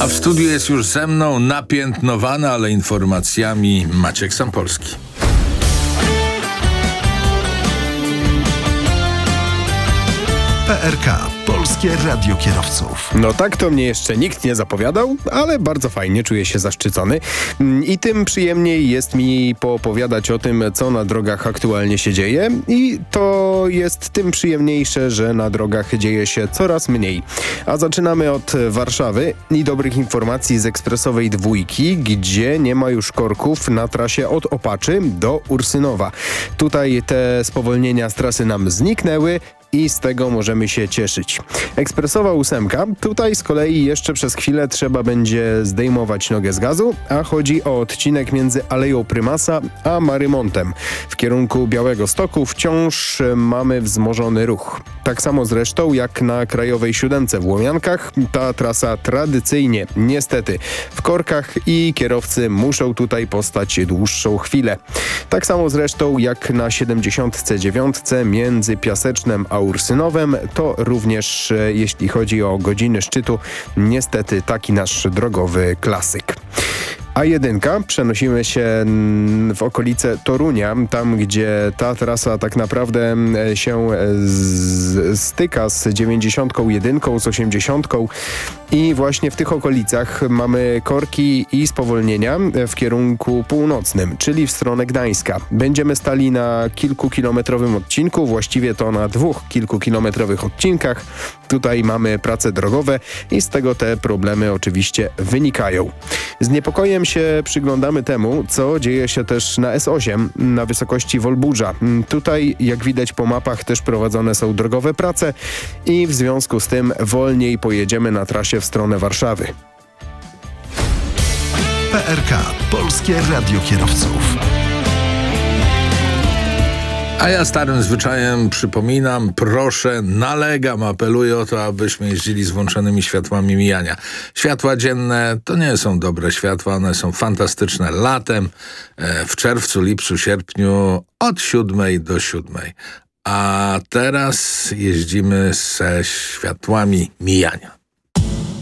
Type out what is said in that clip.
A w studiu jest już ze mną napiętnowany, ale informacjami Maciek Sampolski. PRK, Polskie Radio Kierowców. No tak to mnie jeszcze nikt nie zapowiadał, ale bardzo fajnie, czuję się zaszczycony. I tym przyjemniej jest mi poopowiadać o tym, co na drogach aktualnie się dzieje. I to jest tym przyjemniejsze, że na drogach dzieje się coraz mniej. A zaczynamy od Warszawy i dobrych informacji z ekspresowej dwójki, gdzie nie ma już korków na trasie od Opaczy do Ursynowa. Tutaj te spowolnienia z trasy nam zniknęły i z tego możemy się cieszyć. Ekspresowa 8. Tutaj z kolei jeszcze przez chwilę trzeba będzie zdejmować nogę z gazu, a chodzi o odcinek między Aleją Prymasa a Marymontem. W kierunku Białegostoku wciąż mamy wzmożony ruch. Tak samo zresztą jak na Krajowej 7 w Łomiankach. Ta trasa tradycyjnie, niestety, w korkach i kierowcy muszą tutaj postać dłuższą chwilę. Tak samo zresztą jak na 79 między Piasecznem a Ursynowem, to również jeśli chodzi o godziny szczytu, niestety taki nasz drogowy klasyk. A1 przenosimy się w okolice Torunia, tam gdzie ta trasa tak naprawdę się styka z 91, z 80 i właśnie w tych okolicach mamy korki i spowolnienia w kierunku północnym, czyli w stronę Gdańska. Będziemy stali na kilkukilometrowym odcinku, właściwie to na 2 kilkukilometrowych odcinkach. Tutaj mamy prace drogowe i z tego te problemy oczywiście wynikają. Z niepokojem się przyglądamy temu, co dzieje się też na S8 na wysokości Wolburza. Tutaj, jak widać po mapach, też prowadzone są drogowe prace i w związku z tym wolniej pojedziemy na trasie w stronę Warszawy. PRK, Polskie Radio Kierowców. A ja starym zwyczajem przypominam, proszę, nalegam, apeluję o to, abyśmy jeździli z włączonymi światłami mijania. Światła dzienne to nie są dobre światła, one są fantastyczne latem, w czerwcu, lipcu, sierpniu od 7 do 7. A teraz jeździmy ze światłami mijania.